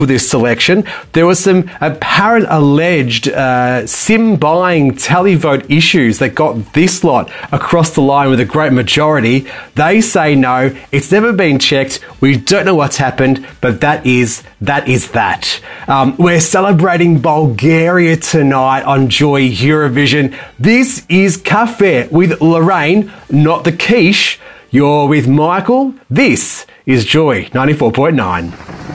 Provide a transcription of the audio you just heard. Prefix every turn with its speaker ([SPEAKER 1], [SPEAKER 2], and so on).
[SPEAKER 1] with this selection. There was some apparent alleged sim buying televote issues that got this lot across the line with a great majority. They say no, it's never been checked, we don't know what's happened, but that is that. We're celebrating Bulgaria tonight on Joy Eurovision. This is Cafe with Lorraine, not the quiche. You're with Michael. This is Joy 94.9.